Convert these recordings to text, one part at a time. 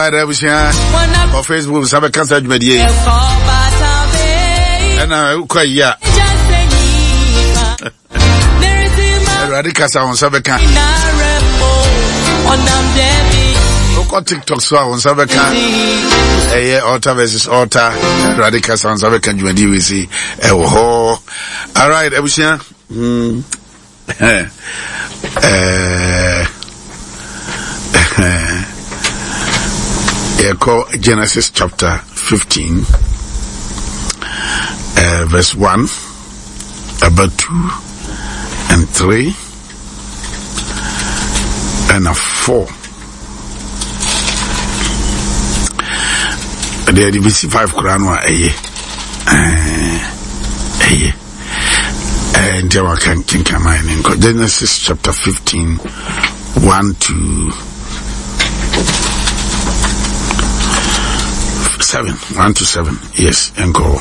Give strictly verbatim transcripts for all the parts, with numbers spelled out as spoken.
Rebusia on Facebook sabe cancer jumedie ana ukwa ya Radika sa on sabe kan on TikTok so on sabe kan eh altar versus altar Radika sa on sabe kan jumedie we see eh ho. All right Rebusia mm eh eh Genesis chapter fifteen, uh, verse one, about two and three, and a four. There is five Quran wa aye, aye, and there can can come in Genesis chapter fifteen, one to seven, one to seven, yes, and go.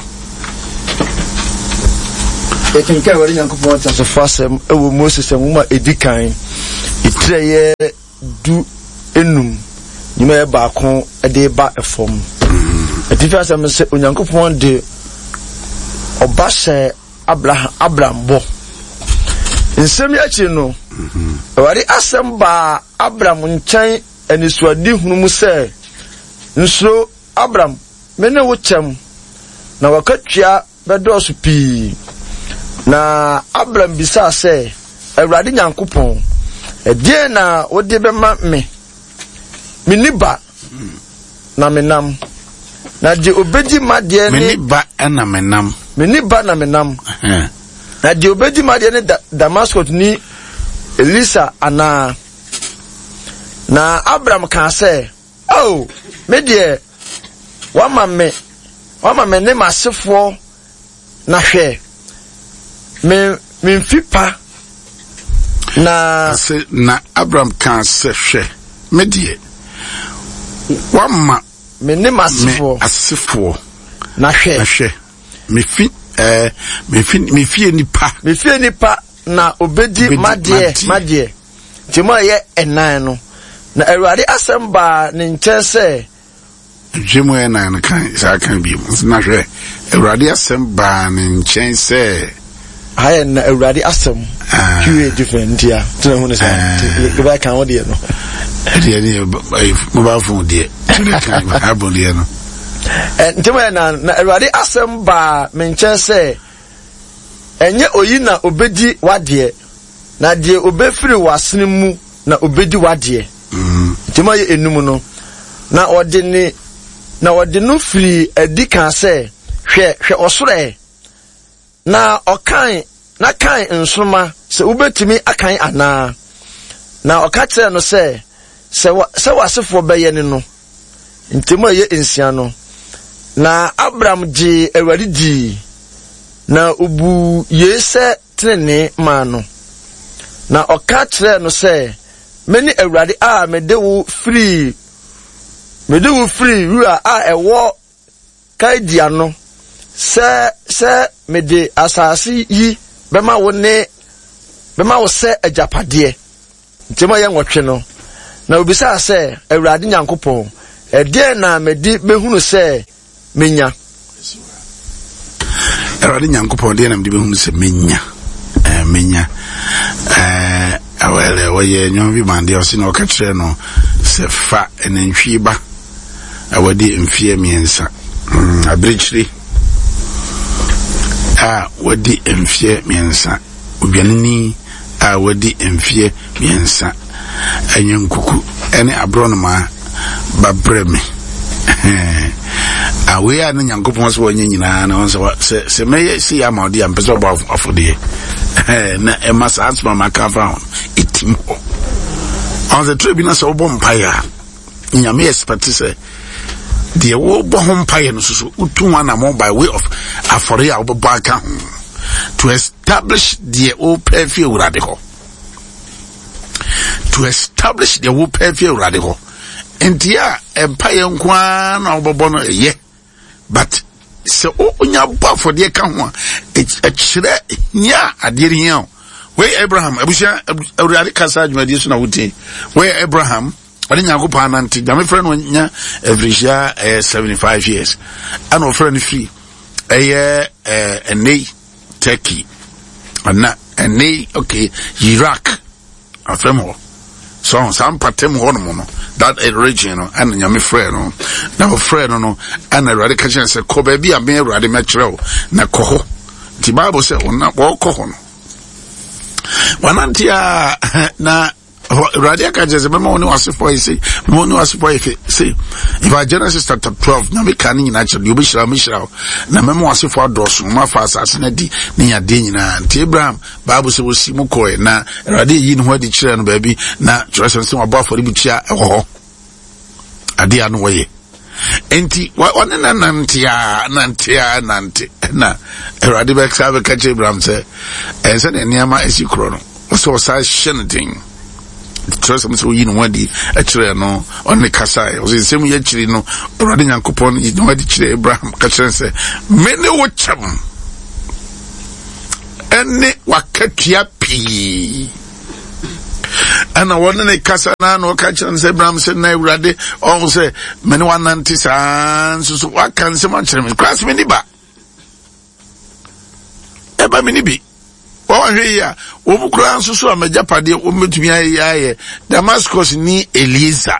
I can carry on as a fast and Moses and Uma Edikan. It tray do enum. You may back home a day back a form. A difference I'm saying, Uncle Pond de Obasha Abraham Abraham Bo. In some yachino, already assemble Abraham and Chine and his wadi whom say, so. Abraham, mene wuchem na wakatwa bedos pi na Abraham bisa se Awurade Nyankopɔn e die na wode be ma me miniba na menam na die obedi ma die ne miniba na menam miniba na menam na die obedi ma die ne Damascus ni Elisa ana na Abraham kan se oh me die Wama me, wama me ne masifo na hwe. Me me mfipa na se na Abraham kan se hwe. Me die. Wama me ne masifo asifo na hwe. Na hwe. Me fi eh me fi me fi nipa. Me fi nipa na obedi madie madie. Timo ye enan no. Na Awurade asɛmba ne nkyɛn sɛ Jimu ena na kan sa kan bi mu na hwe Awurade asɛm ba ne nkyɛn sɛ haye na Awurade asɛm kiwe different ya tuna hu ne sa ke ba kan wode no de de mobile phone de tuna kan ba abon de no eh ntema na na Awurade asɛm ba me nkyɛn sɛ enye oyi na obedi wade na de obefiri wasene mu na obedi wade mhm ntema ye enum no na ode ne na ode no firi adika se hwe hwe osore na okan na kan nsoma se ubetimi akan ana na okatre no se se se wasefo beye ne no ntemu ye ensia no na Abraham ji Awurade di na ubu yese trene ma no na okatre no se meni Awurade a medewo free medewo free rua a ewo kaidia no se se mede asasi yi bema wo ne bema wo se ajapade ntema ye nwotwe no na obisa se Awurade Nyankopɔn e de na mede behunu se menya Awurade Nyankopɔn de na mede behunu se menya eh menya eh awele woye nyon bi mande o se no katre no se fa enantwi ba awadi mfie miensa abrichiri a wadi mfie miensa odwanini a wadi mfie miensa anyankuku ene abronoma babreme a we a Nyankopɔn so wonye nyina na won se se meye si ya maudi am peso ba afode na e masa asma makafa itim ho on the tribunal so bompire nyame expect say the wo bohom paye no so utu one among by way of afore a wo baka to establish the o perfect urade ho to establish the wo perfect urade ho entia empire nkwa na obobo no ye but so onya ba for the ka ho a kire nya ade ri here we Abraham abusia urade kasa adwumadi so na wuti we Abraham ɔne Nyankopɔn anante nyame frɛ no nya everysia eh, seventy-five years ana ɔfrɛ no free ɛyɛ eh, ɛnei Turkey ana ɛnei okay Iraq afrɛ mo so some patem hɔ no no that region no ana nyame frɛ no na ɔfrɛ no no ana Awurade ka kyerɛ sɛ kɔ baabi a me Awurade mɛkyerɛ wo na kɔ hɔ nti Bible sɛ ɔna wɔkɔ hɔ no wanante a na Awurade aka kyerɛ sɛ bɛma wo ne wasefo yi se bɛma wo ne wasefo yi se if Genesis chapter twelve na meka ne nyinaa kyerɛ deɛ wobɛhyira wo mɛhyira wo na mɛma wasefo adɔɔso ma fa asase no di ne yɛadeɛ nyinaa nti Abraham Bible sɛ wɔsi mu kɔɛ na Awurade yi ne ho adi kyerɛ no baabi na kyerɛ sɛ sɛ wabɔ afɔrebukyia ɛwɔ hɔ adeɛ a no wɔyɛ enti ɔne na nante a nante a nante na Awurade bɛka bɛka kyerɛ Abraham sɛ ɛsɛ ne nneɛma asi korɔ no wɔsɛ ɔsa hyɛ no den trust me so you know what the actually no on the kasa was the same year chiri no Awurade Nyankopɔn you know what the Abraham ka kyerɛ sɛ mene wo kyam ene wakatua pii ana wɔne ne kasa na no ka kyerɛ sɛ Abraham sɛ na Awurade ɔn sɛ mene wanante saa nso so waka nsɛm akyerɛ me kras me ni ba eba me ni bi wɔhwɛ ya wɔbukura nso so amagyapadeɛ wɔmetumi ayɛ Damascus ni Eliezer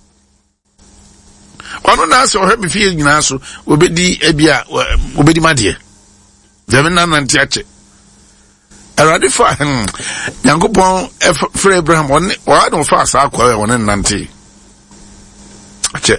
ɔno na sɛ ɔhwɛ me fie nyinaa so obedi ebia obedi madeɛ dɛm na nante akyɛ Awurade fa Nyankopɔn frɛ Abraham ɔne ɔade ɔfa asa akɔ ɔne nante akyɛ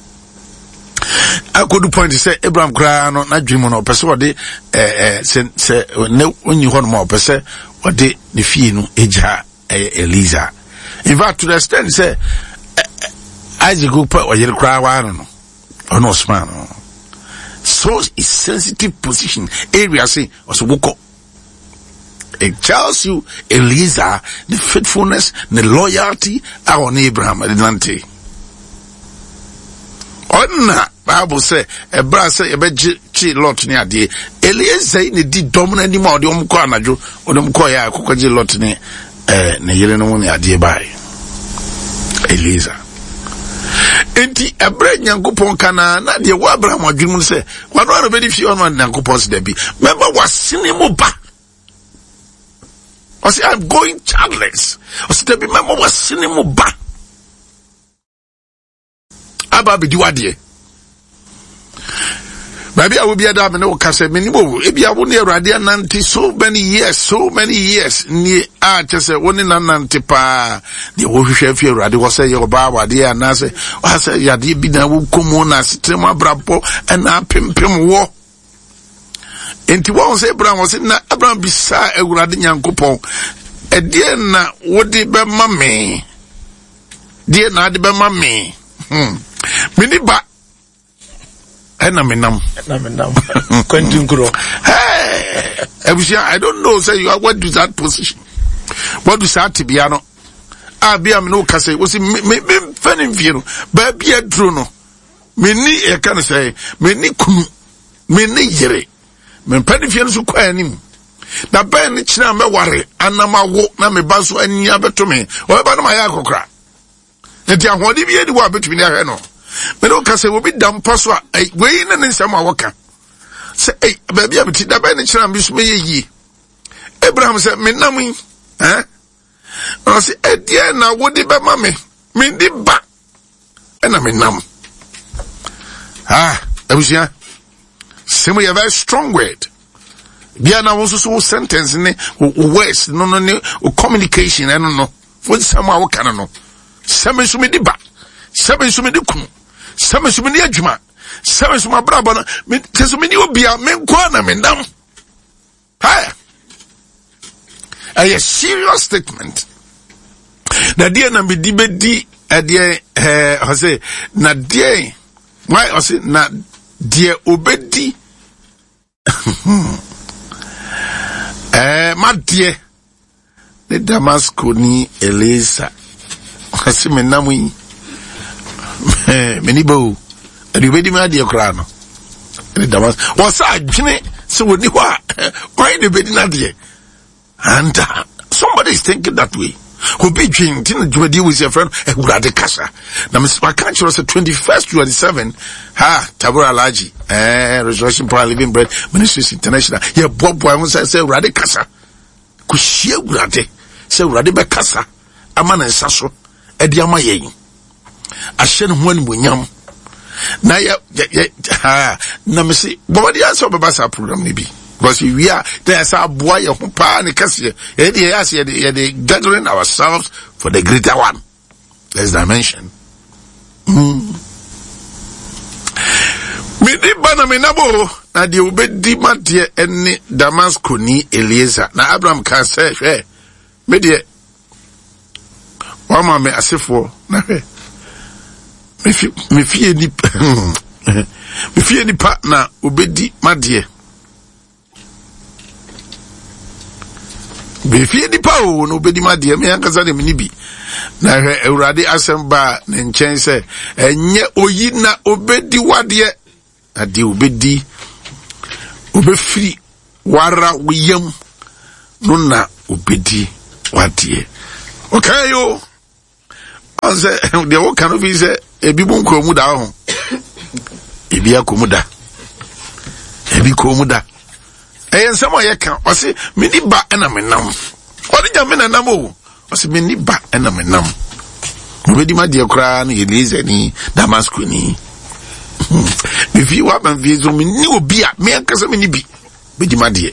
akodu point sɛ Abraham kra no na dwemu no opese ɔde eh eh sɛ ne onyi hɔ no ma opese ɔde ne fie no egya Eliezer in fact to the extent sɛ Isaac go pa ɔyere kra wa no ɔno Osman no so is sensitive position area say ɔso wokɔ it tells you Eliezer the faithfulness the loyalty on Abraham adinante ɔna Bible say ebra say ebeji chi lot ni ade Eliezer ni di dom na ni ma ode omkɔ anajo ode omkɔ ya akɔkɔji lot ni eh ne yere no ni ade bai Eliezer enti ebra Nyankopɔn kana na de wa Abraham adwum say wa no be di fi on Nyankopɔn se da bi member wasene mo ba I say I'm going childless I say da bi member wasene mo ba aba be di wade Baby, I will be a dam and no case minimum. If you are near Radia Nanti so many years, so many years near ah just a one in a nantipa. The wolf chef here, Radi was say your baba, dear Nase, I say Yadi Bina will come on as Tema Brapo and a pim pim war. And to one say Abraham was in Abraham beside a Radian coupon. A dear na what did be mammy? Dear na de be mammy. Hmm. Miniba. Ena menam ena menam kwentin kuro hey ebusia I don't know say you are what do that position what do that bia no ah bia me no ka say wo si me me fanim fie no ba bia duro no me ni e kan say me ni kunu me ni yere me fanim fie no so kwa anim na ba ni kina me ware anamawo na me ba so ania beto me o ba no ma ya kokra enti ahode bia di wo abetumi na hwe no me no ka say wo bi dam paso a we na ne nsam a woka say eh ba bia beti da ba ne kira me so me yi Abraham say me nam yi eh I say e dia na wo di ba ma me me di ba e na me nam ah abusia semo ya very strong word bia na wo so so sentence ne words no no ne communication e no no for some a woka no semo so me di ba semo so me di kunu semo so me di adwuma semo so ma brabo na me so me di obia me nko na me ndam ha a serious statement na dia na me di be di adie eh ho say na dia why o say na dia obedi eh ma dia the Damascus ni Eliezer kasi me namu yi me ni bo adi obedi ma dia kra no the Damascus was a dwene so woni ho a why the obedi na dia and uh, somebody is thinking that way Who be dream, tin dwumadi with your friend, Ewurade kasa. Na me can't show us the twenty-first to twenty-seven. Ha, Tabora Alaji, eh, Resurrection Power Living Bread Ministries International. Yeah, Bob Boy wants to say Ewurade kasa. Kushi Ewurade, say Ewurade be kasa. Amana nsaso, e di ama yen. Ahye ne ho animonyam. Na ya ha, na me say, Bobadi aso baba sa program ni bi. Because we are there's a boy of pan the gathering ourselves for the greater one. Let's dimension. Mm. Me di bana me nabo na di obedi matie ene Damascus ni Eliezer na Abraham can say hwe me die wa ma me asefo na hwe me fi me fi ni me fi ni pa na obedi madie Befie di pa o no bedi ma de me yankasa de mini bi na hwe Ewurade asemba ne nchen se enye oyi na obedi wade ade obedi obefiri wara wiyam no na obedi wade okay yo onse de wo kan obi se ebi bu nko mu da ho ebi akomu da ebi komu da Eh nsemo ye kan o se me ni ba na me nam o de jam na nam o o se me ni ba na me nam mo be di ma de kra na Eliezer ni Damascus ni me fi wa ban vi zo me ni obi a me akasa me ni bi be di ma de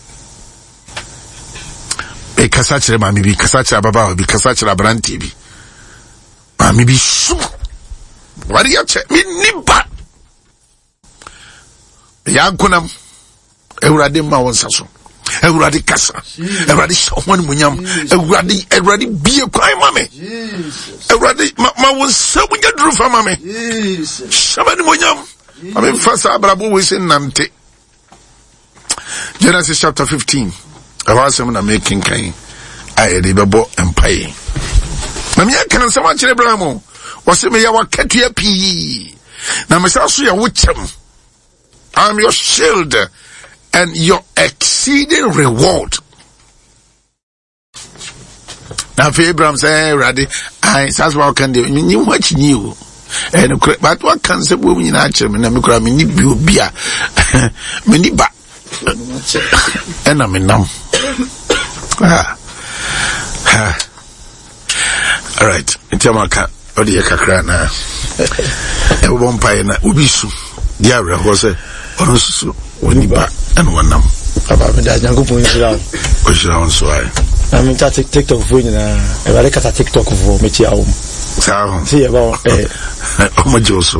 e kasa kire ma me bi kasa kire baba bi kasa kire abrante bi ma me bi su wari ya che me ni ba ya kunam Ewurade ma wonsa so Ewurade kasa Ewurade shawani munyam Ewurade Ewurade biye kwai mame Ewurade ma wonsa munya drufa mame shawani munyam ame fasa abrabo we say nante Genesis chapter fifteen about some na making kind aye de bebo empire na me kan sama kire Abraham o se me ya wakatua pi na me sa so ya wuchem I'm your shield and your exceeding reward. Now, for Abraham say, "Ready, I that's what can do. You watch new, and but what can say women in actually? Me na me kura me ni biobia, me ni ba, and I'm in nam. Ah, all right. Intiamaka, odi ekakra na. E bo mpa na obisu. Dia re ho say, onosusu oni ba. And one nam. Papa, me da jango po insira. O insira on so ai. Na me ta TikTok vo nyina. E ba le kata TikTok vo me ti awo. Sa. Si e ba eh o ma joso.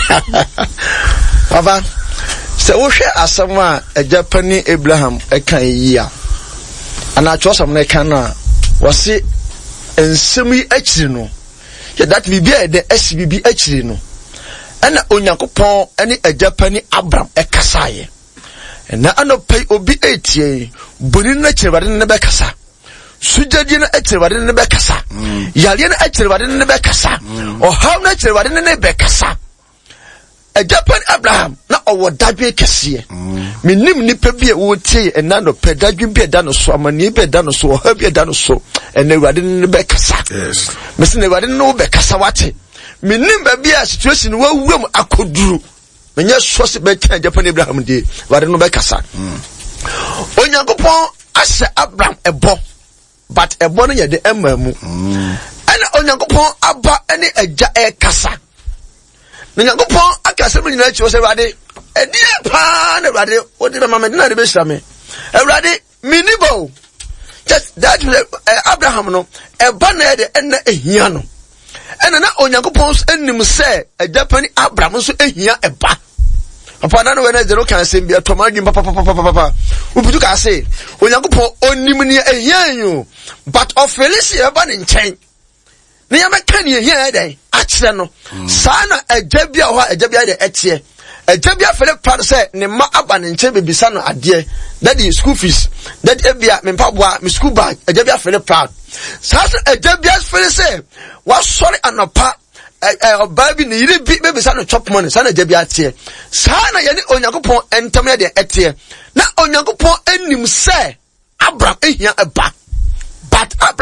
Papa, se wo hwe asam a Ejapani Abraham e kan yi a. Ana twosam na kan na wo se ensem yi akiri no. Ye that bibia e de S B B akiri no. Ana Onyankopon ene Ejapani Abraham e kasaye. Na ano pay obi etie boni na kyerwade ne be kasa sujadi na kyerwade ne be kasa yale na kyerwade ne be kasa o haw na kyerwade ne be kasa Ejapani Abraham na owo dadwe kese menim nipa bi e wo tie na no pe dadwe bi e da no so amani bi e da no so o ha bi e da no so na Ewurade ne be kasa yes me se na Ewurade no be kasa wate menim ba bi a situation wa wuram akoduru Menya sosi be kan Ejapani Abraham de wade no be kasa. Onyankopon ase Abraham ebo but ebo no ye de emamu. Ana Onyankopon aba ene eja e kasa. Onyankopon akase me nyina chi wo se wade e die pa na wade o de mama na de be hira me. E wade minibo. Just that uh, Abraham no eba na de ena ehia no. Ena na Onyankopon enim se Ejapani Abraham so ehia eba. Papa na no we na zero kan sem bia to magin papa papa papa papa ubutu ka say Onyankopon onim ni ehia yu but of Felicia eba ne nchen ne ya meka ne ehia den a kire no sa na ejabia ho ejabia de etie ejabia Philip plan say ne ma aba ne nchen bebisa no ade that is school fees that ebia me mpaboa me school bag ejabia Philip plan sa ejabia Philip say wa sorry anopa eh baby ni yiri bi bebisa no chop money sa na ejabia atie sa na ye ne Onyankopon entam ya de etie na Onyankopon anim say Abraham ehia eba but Abraham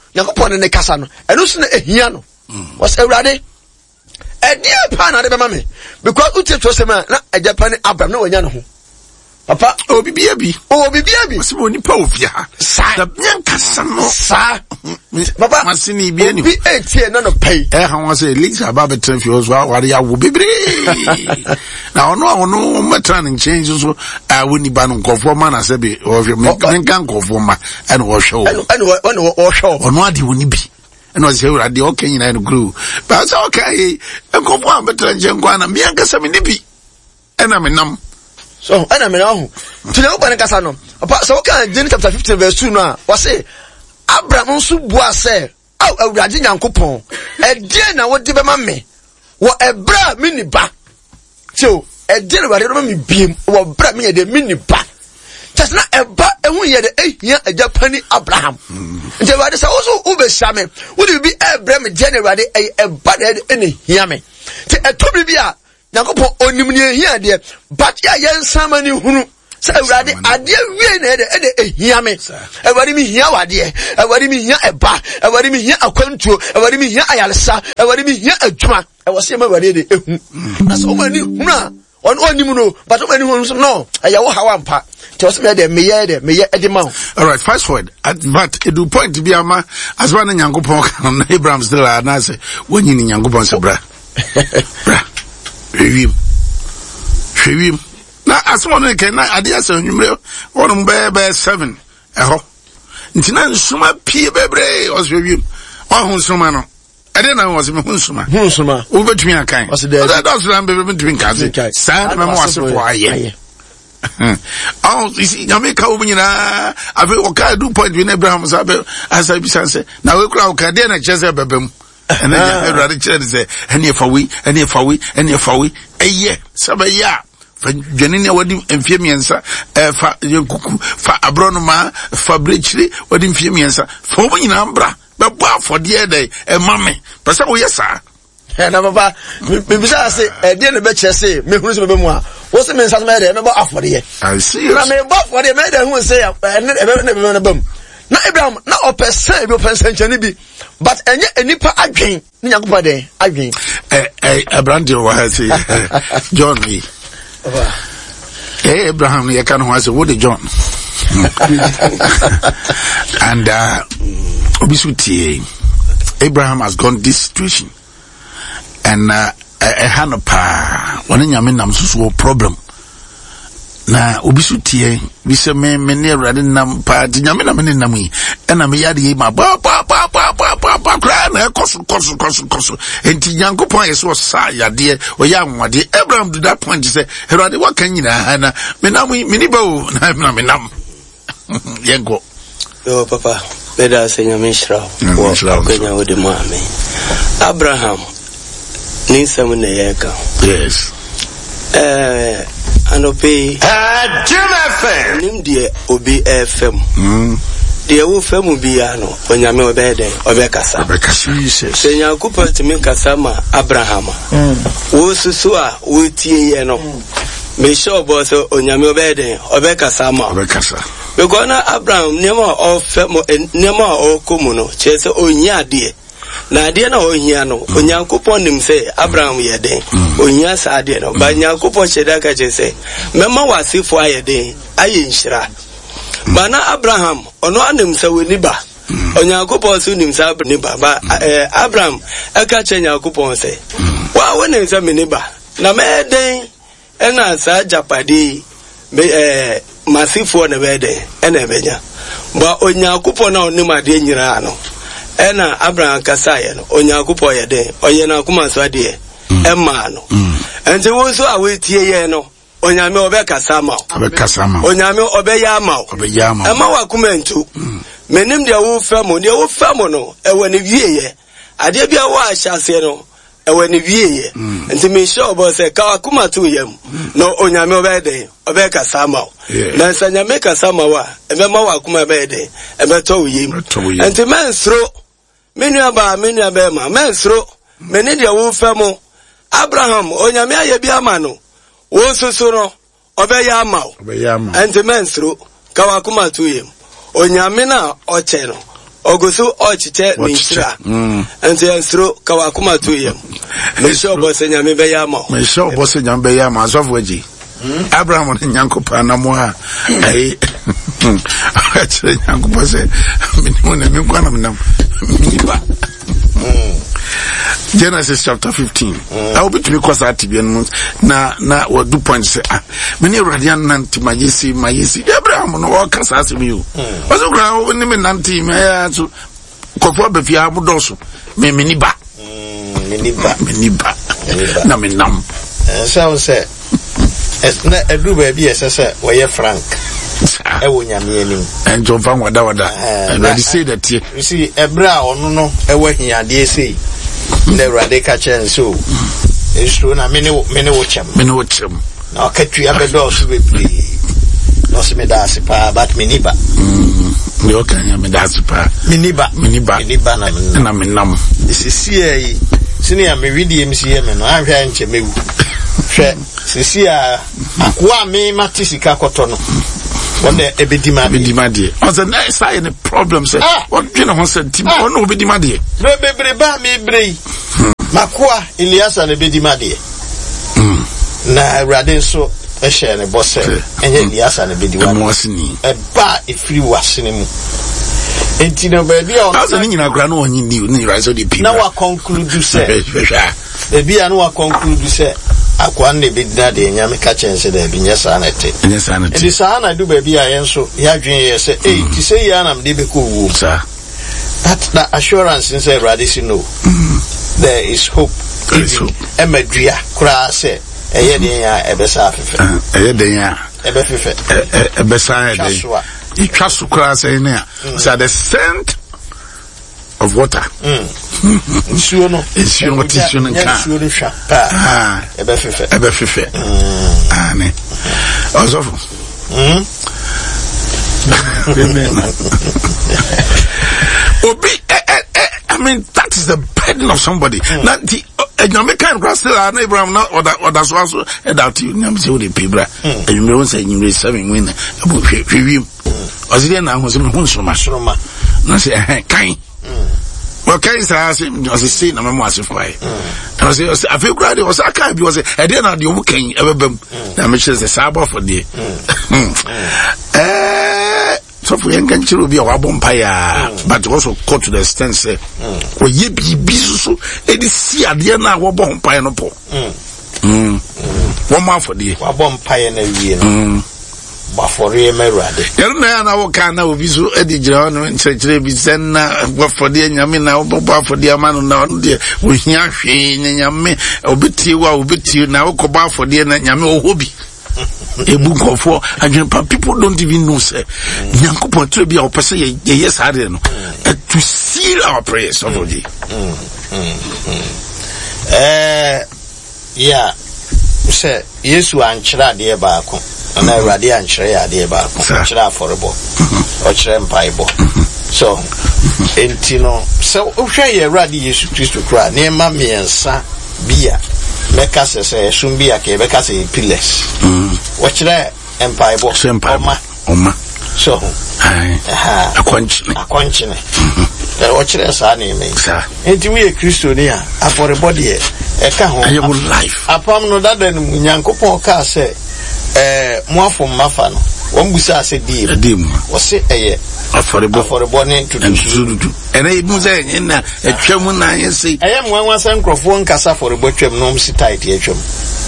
Nyankopon ne kasa no eno so na ehia no was Awurade edie pa na de bema me because uti to se ma na Japan Abraham na wanya no ho papa obi bia bi obi bia bi se mo nipa ofia sa da nyankasa no sa papa masini bia ni bi etie na no pay eh ha won say Lisa baba tranfi ozo aware ya wo bebre na ono ono matran change so a woni ba no nkofo ma na se bi o hwe me kan nkofo ma ene wo hwe ene ene wo hwe ono ade woni bi ene o se Awurade o kan nyina no grow ba so okay nkofo am betran je nkwa na me ankasa me ni bi ena me nam so ena me na ho tuna wo kasa no papa so kan Genesis chapter fifteen verse two no a was say Abraham nso bua se aw Awurade Nyankopon e die na wo de be ma me wo ebra mi ni ba so e die na Awurade ma me biem wo bra mi ye de mi ni ba just na eba ehun ye de ehia Ajapani Abraham nje Awurade sa wo so wo be hia me wo de bi ebra me die na Awurade e eba de ene hia me te etobi bi a Nyankopon onim ni ehia de but ya yensama ni hunu se Awurade ade wie na de de ehia me Awurade mi hia wade Awurade mi hia eba Awurade mi hia akwantuo Awurade mi hia ayalesa Awurade mi hia adwuma e wo se ma Awurade de ehu na so mani hunu a on onim no but mani hunu so no aya wo hawa mpa te wo se me de me ye de me ye edima. All right, fast forward at but it do point bi ama as one Nyankopon kan na Abraham still na say wonyi ni Nyankopon se bra bra hwewim hwewim na asmo no ken na ade asa nwumre wonum be be seven eho ntina nsuma pie bebre oswewim ohun suma no ade na wo se me hun suma hun suma wo betumi akan o de do so am be betumi kan sa na me mo ase fo aye oh isi Jamaica obunyina ave oka do point with Abraham sabe as I be say na we kura oka de na chese bebem and then Everybody said, "Any for we, any for we, any for we." A year, Sabaya. For Janina, what in Femiansa, for Yankuku, for Abronoma, for Bridgely, what in Femiansa, for in Ambra, but wow for the other day, a mummy. But so, yes, sir. And Papa, maybe I say, a dinner bet you say, me who's a memoir. What's the man's matter? Remember off for the year. I see you. I mean, what for the matter who say, I never never boom. Na Abraham na opese bi opese nchani bi but enye enipa adwen ni Nyankopon de adwen eh eh Abraham de wa say John me eh Abraham ye kan ho say what the John and uh obisuti Abraham has gone this situation and uh a hanopa woni nyame nam so problem na obisutie bi se me me ne Awurade nam pa ti nyame na me ne nam yi ena me yade yi ma ba ba ba ba ba ba ba kra na koso koso koso koso enti Nyankopon yeso sa yade o ya nwade Abraham to that point say Awurade wa kan nyina na me nam yi me ni ba o na me na me nam yengo yo papa beda se nyame shira wo akwenya wo de mo amen Abraham ni samu ne yeka yes eh anope ah Jim F M nim de obi F M mm de wo fam bia no onyame obede obekasa obekasa Jesus se Nyankopon timi kasa ma Abraham mm wo susu a wo tie ye no me sure boss onyame obede obekasa ma obekasa we go na Abraham nema o fam nema o komu no chese onya de na ade na ohia no Onyankopon nim se Abraham ye den ohia sa ade no ba Nyankopon cheda ka che se mema wasifo aye den aye nhira ba na Abraham ono anim se weni ba Onyankopon so nim se abni ba ba Abraham aka che Nyankopon se wa woni se meni ba na me den ena sa japade me eh masifo na be den ena benya ba Onyankopon na onim ade nyira no ena Abraham kasaye no Onyankopon ye den oye na kuma so ade emma no enti wo so awetie ye no onyame obekasa ma obekasa ma onyame obeya ma obeya ma emma wa kuma ntu menim de wo fam de wo fam no ewe ne wieye ade bia wo ahyase no ewe ne wieye enti me sure bo se ka kuma tu yam no onyame obeden obekasa ma na sanyame kasa ma wa emma wa kuma obeden ebeto yim enti mensro menu aba menu aba ma mensro meni de wo fam Abraham onyame aye bia ma no wo soso no obeya ma obeya ma enti mensro ka wa kuma tu yam onyame na oche no ogoso ochiche minchira enti enstro kawakuma to yem me sure boss nyame be ya ma me sure boss nyame be ya ma asofu aji Abraham ne nyankopa na mo a ai achire nyankopa se minimo na mi kwa na minam miba Genesis chapter fifteen. Mm. I will be to me cause that na na what do point say ah many radian nanti majisi majisi Abraham no work as as me. Was o gra o ni me nanti me so kofo be fia budoso me mini ba. Mm mini ba mini ba. Na me nam. Eh so say na edu ba bi esese we ye frank. E wo nyame anim. En jo fa wada wada. And ready say that here. You see ebra onu no e wo hiade sei. The radical change so it's true na many many watch them many watch them na ketu ya bedo so be no se me da se pa but miniba mm me o kan ya me da se pa miniba miniba miniba na na me nam sisi yi sini ya me widi M C M no ahwa nche mewu hwe sisi ya akwa me matisika koto no wonde ebedima ebedima de on the next side the problem say what you know said team on obedima de bre bre ba me bre makwa Eliasa na ebedima de na Awurade so ehye ne bosse enye Eliasa na ebediwa mo asini e ba efiri wasene mu enti no ba bia on na nyina kra no onyi ni ni rise the people na wa conclude say e bia no wa conclude say akwa ne bidina de nyame ka chense da bi nyesa na te nyesa na te edi sa na du ba bia yen so ya dwen ye say eh ti say ya na mde be ko wu sir that the assurance in say radisi no there is hope emadua kura say eye den ya ebesa afefe eye den ya ebe fefe ebesa ede itwa so kura say na so the scent of water nsuo no nsuo no tissue no nka nsuo no hwa ah ebe fefe ebe fefe ah ne ozofo mm obi I mean that is the burden of somebody now the enyame kan cross la na Abraham na oda oda so aso e that you nyam say o de pebra enyame won say enyame seven win abu hwehwim ozire na ho so me hu nsoma soma na say eh kan okay sir I say say na memo asifai I say I feel glad was aka bi was e dey na de o kan ebebam na me say sabo for dey eh so for young can chiro bi a wabon paya but also cut to the extent say o ye bibi so e di si ade na wabon paya no po mm one more for dey wabon paya na wie no ba for ye merade yer na na wo kan na obi so e di gira no nchechire bi sen na wa for dey nyame na wo ba for dey amanu na no dey wo hia hwe nyame obitie wa obitie na wo ko ba for dey na nyame o hobi ebu kofo adwempa people don't even know say nyankopon tro bia opese ye yes ade no to seal our prayers of the eh yeah say Yesu ankyira de ba ko na Awurade ankyira ade ba ko ankyira aforebo o kyerɛ mpaibo so entino so ohwɛ ye Awurade Yesu Kristo kra na ema miensa bia meka se se sumbia ke beka se pillars mm wachire empire bo oma oma so ai aha akwanchine akwanchine eh wachire sa na eme sa enti we Kristo ni a afore body e e ka ho ayebo life apam no dada no nyankopon ka se eh muafo mafa no wombusa se di edim wo se eye aforebo aforebo ne tutututu ena ibu se na etwam na yesi eye mwanwa san krofo nkasa aforebo twam no msi tight ye twam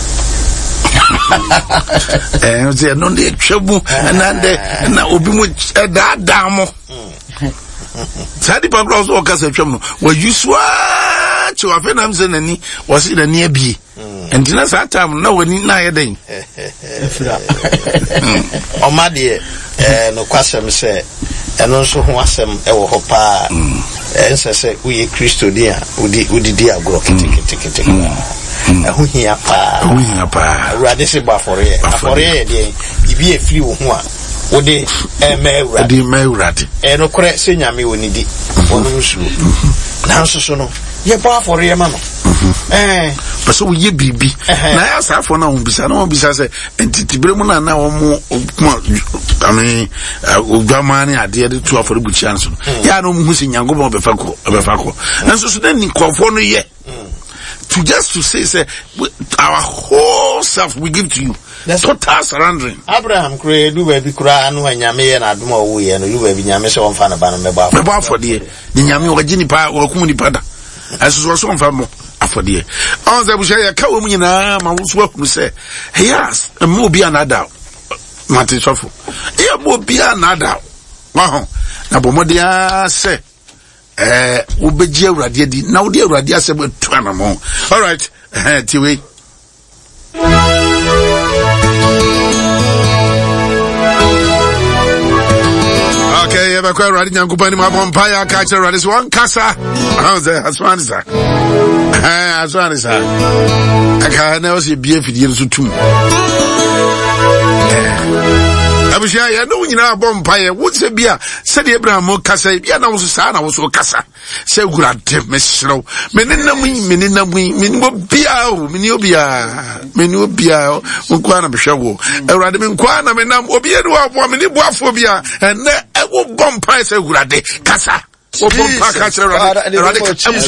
eh o se no de twabu na de na obi mu da da mo sadi pa cross o kasa twam no wa yuswa che wa fe na mse nani wo se na ni abie entina sa time na wani na ye den o ma de eh no kwasem se eno nso ho asem e wo ho pa eh nse se uye Kristo dia udi udi dia agro kitikiti kitiki eh ho hia pa ho hia pa Awurade se ba for ye for ye de bibi e firi wo ho a wo de eh ma Awurade de ma Awurade eh no kore se nyame woni di wono nsu na nso so no ye ba for ye ma no eh but we ye bibi na ya sa for na won bisa na won bisa say entitibre mu na na won I mean ogama ni ade de to afori buchi anso ya no mu husi nyango be fa ko be fa ko nso so den nkofo no ye to just to say say our whole self we give to you. That's total surrendering. Abraham kure du baby kura anu anyame ye na adom owo ye no du baby nyame se won fa na ba no meba meba afode ni nyame o gini pa o kum ni pada aso so won fa mo afode on ze bu she ka wo mu nyina ma wo so akunu se yes mo bi anada mate sofo e mo bi anada wa ho na bo mo dia se eh wo beji awurade di na wo di awurade ase bo tuana mo. All right eh tiwe okay, yeah, because Radin Yankupani Mampire catcher Radis one Casa. How's that? As one is that? As one is that? I can't never see B F years to two. I was here, I know you know Bompire. What's a beer? Said Abraham Casa, Yana was a son, I was so Casa. Say, good at Mesro. Menina we, Menina we, Minimo Biao, Minubia, Minubia, Ukwana Bishawo. A Radimin Kwana, Menam, Obia, woman, Bophobia, and I will Bompire, say, good at Casa. Father, in the name of Jesus,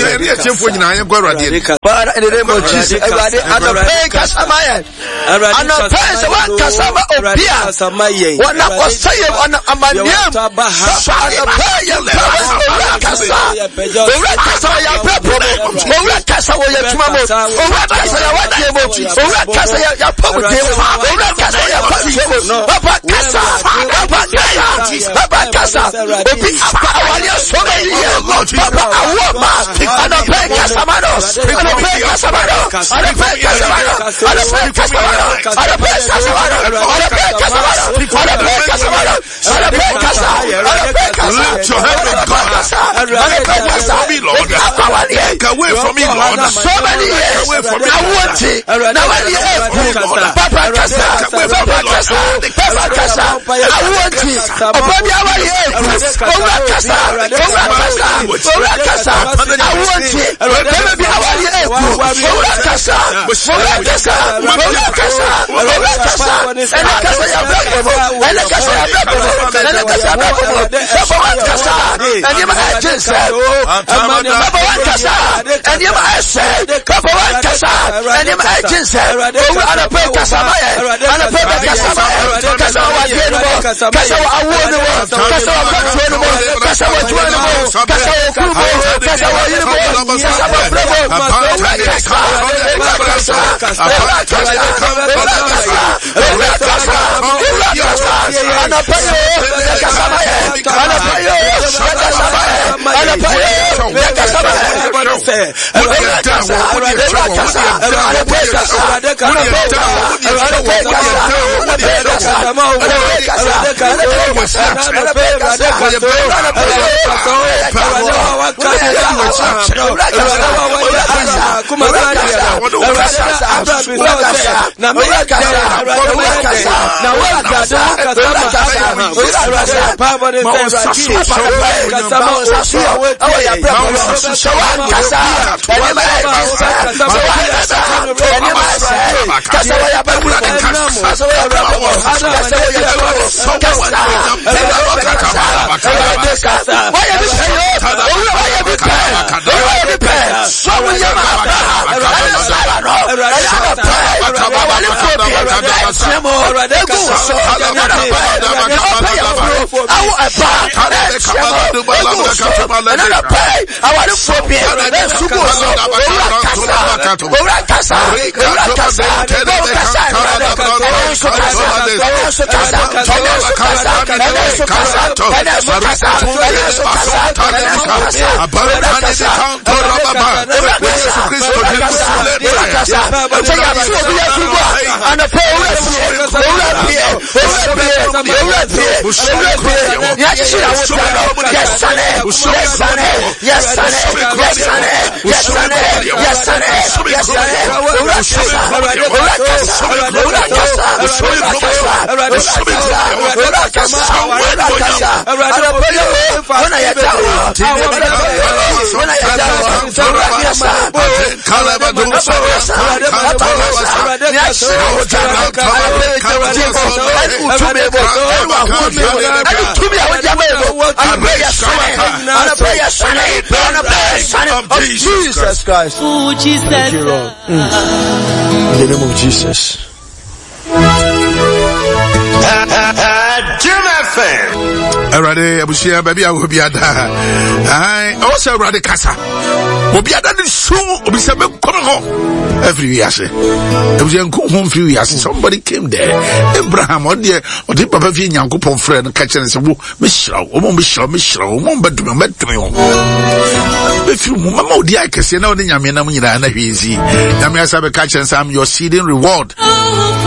Father, in the name of Jesus, everybody, and the pay Casamaya, and the pay Casama Obia, one of us say on Amania, and the pay and Casa, the Red Casaya, the Red Casaya, Tumamo, the Red Casaya, the Red Casaya, Papa Casaya, Papa Casa, Papa Casa, Papa Casa, Papa Papa, I want my, and I pay Casamanos, and I pay Casamanos, and I pay Casamanos, and I pay Casamanos, and I pay Casamanos, and I pay Casamanos, and I pay Casamanos, and I pay Casa, and I pay Casa, lift your head with God, and I pay Casa, take away from me, Lord, so many years, I want it, now I need it, Papa Casa, Papa Casa, Papa Casa, I want it, Papa Casa, Papa Casa, Orakasa, I want it. Maybe I want it. Orakasa, Orakasa, Orakasa, Orakasa, and I can say a black and I can say a black and I can say a black Orakasa, and you might just say, Orakasa, and you might say, Orakasa, and you might just say, oh, and I pay Casamaya, and I pay Casamaya, Casawa, Casawa, I want the world, Casawa, Casawa, Casawa, Casa Kubo, Casa Waybo, Casa Bravo, Casa, Casa, Yes, Jesus Christ. Oh, Jesus. Thank you, Lord. Mm. In the name of Jesus. Erade abusia baby awo biada ai o se erade kasa obiada ni so obi se be kono ho every we ase abusia nko ho free we ase somebody came there Abraham o de o de papa fi nyankopon frɛ no ka kyerɛ se wo me hyira wo mo me hyira me hyira wo mo badum badum wo be fi mo mama odi akese na o de nyame na mo nyina na hwezi nyame asa be ka kyerɛ se am your seeding reward.